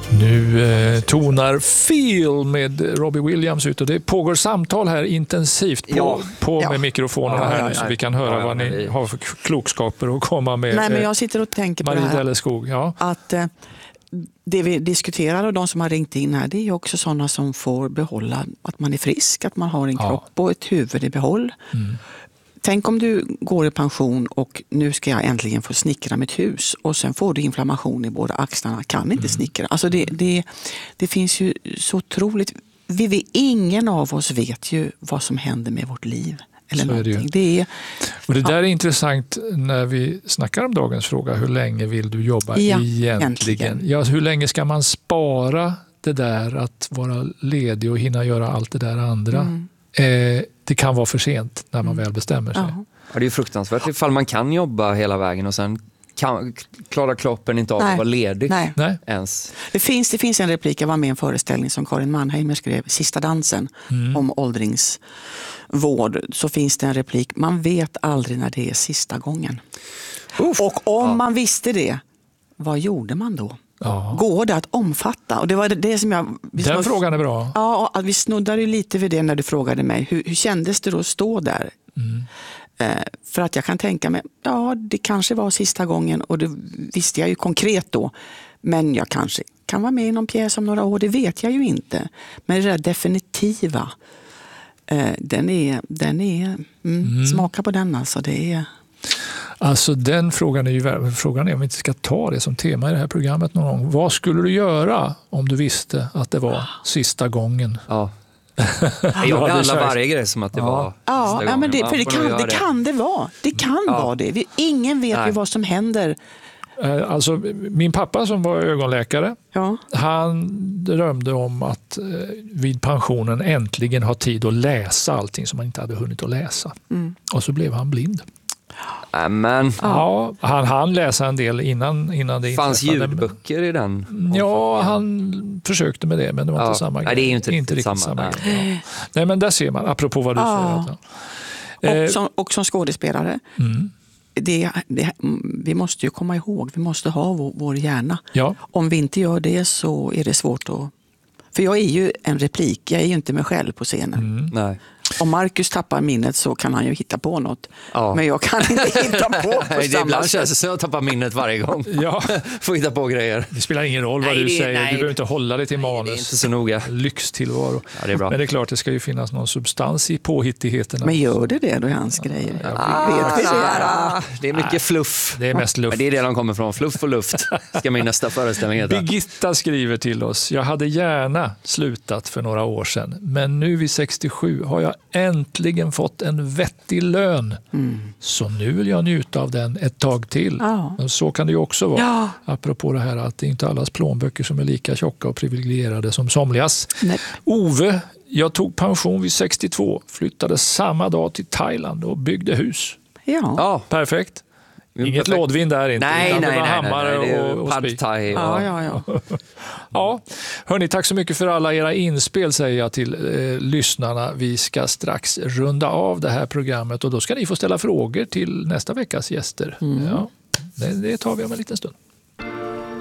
Nu tonar Feel med Robbie Williams ut och det pågår samtal här intensivt på med mikrofonerna här så vi kan höra vad ni har för klokskaper att komma med. Nej, men jag sitter och tänker på Marie det här Delleskog, att det vi diskuterar och de som har ringt in här, det är ju också sådana som får behålla att man är frisk, att man har en kropp och ett huvud i behåll. Tänk om du går i pension och nu ska jag äntligen få snickra mitt hus och sen får du inflammation i båda axlarna, kan inte snickra. Alltså det finns ju så otroligt, ingen av oss vet ju vad som händer med vårt liv. Eller så någonting. är det ju. Och det där är intressant när vi snackar om dagens fråga, hur länge vill du jobba egentligen? Ja, hur länge ska man spara det där att vara ledig och hinna göra allt det där andra? Det kan vara för sent när man väl bestämmer sig. Ja, det är fruktansvärt ifall man kan jobba hela vägen och sen klarar kroppen inte av att vara ledig ens. Det finns en replik, jag var med i en föreställning som Karin Mannheimer skrev, Sista dansen, om åldringsvård. Så finns det en replik, man vet aldrig när det är sista gången. Och om man visste det, vad gjorde man då? Går det att omfatta? Och det var det som den frågan är bra. Ja, vi snuddade ju lite vid det när du frågade mig. Hur kändes det då att stå där? För att jag kan tänka mig, det kanske var sista gången och det visste jag ju konkret då. Men jag kanske kan vara med i någon pjäs om några år, det vet jag ju inte. Men det där definitiva, den är smaka på den alltså, det är... Alltså den frågan är om vi inte ska ta det som tema i det här programmet någon gång. Vad skulle du göra om du visste att det var sista gången? Ja. Jag behandlar varje grej som att det var sista gången. Men det kan det vara. Det kan vara det. Ingen vet ju vad som händer. Alltså, min pappa som var ögonläkare, han drömde om att vid pensionen äntligen ha tid att läsa allting som han inte hade hunnit att läsa. Och så blev han blind. Amen. Ja, han hann läsa en del innan det inträffade. Fanns ljudböcker i den? Ja, han försökte med det, men det var inte samma grej. Nej, det är inte riktigt samma. Nej. Nej, men där ser man, apropå vad du säger. Och som skådespelare, vi måste ju komma ihåg, vi måste ha vår hjärna. Ja. Om vi inte gör det så är det svårt att... För jag är ju en replik, jag är ju inte mig själv på scenen. Nej. Om Marcus tappar minnet så kan han ju hitta på något. Men jag kan inte hitta på ibland känns det så att tappa minnet varje gång. Får hitta på grejer. Det spelar ingen roll vad du säger. Du behöver inte hålla dig till manus. Det är inte så noga. Lyxtillvaro. Ja, det är bra. Men det är klart, det ska ju finnas någon substans i påhittigheterna. Men gör det då i hans grejer? Det är mycket fluff. Det är mest luft. Men det är det de kommer från. Fluff och luft ska min nästa föreställning heta. Birgitta skriver till oss: jag hade gärna slutat för några år sedan, men nu vid 67 har jag äntligen fått en vettig lön. Så nu vill jag njuta av den ett tag till. Men så kan det ju också vara. Apropå det här att det är inte allas plånböcker som är lika tjocka och privilegierade som somligas. Nej. Ove, jag tog pension vid 62, flyttade samma dag till Thailand och byggde hus. Ja. Perfekt. Inget lådvin där inte. Nej, det var hammare och spik. Ja. Hörni, tack så mycket för alla era inspel, säger jag till lyssnarna. Vi ska strax runda av det här programmet och då ska ni få ställa frågor till nästa veckas gäster. Ja, det tar vi om en liten stund.